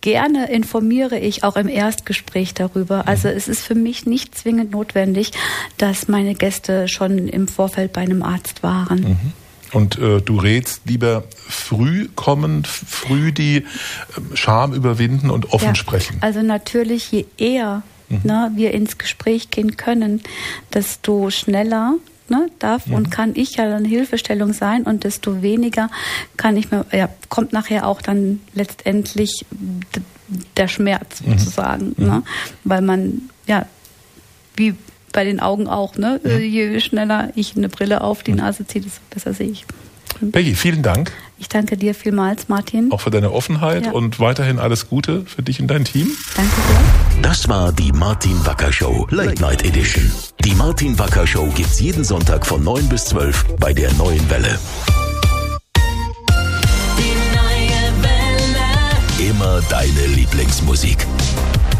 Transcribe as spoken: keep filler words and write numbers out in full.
gerne informiere ich auch im Erstgespräch darüber. Also es ist für mich nicht zwingend notwendig, dass meine Gäste schon im Vorfeld bei einem Arzt waren. Mhm. Und äh, du rätst lieber früh kommen, früh die äh, Scham überwinden und offen ja, sprechen. Also natürlich, je eher mhm. ne, wir ins Gespräch gehen können, desto schneller ne, darf mhm. und kann ich ja eine Hilfestellung sein und desto weniger kann ich mir, ja, kommt nachher auch dann letztendlich d- der Schmerz mhm. sozusagen. Mhm. Ne? Weil man, ja, wie bei den Augen auch, ne? Mhm. Je schneller ich eine Brille auf die Nase ziehe, desto besser sehe ich. Peggy, vielen Dank. Ich danke dir vielmals, Martin. Auch für deine Offenheit ja. und weiterhin alles Gute für dich und dein Team. Danke sehr. Das war die Martin Wacker Show, Late Night Edition. Die Martin Wacker Show gibt's jeden Sonntag von neun bis zwölf bei der Neuen Welle. Die neue Welle. Immer deine Lieblingsmusik.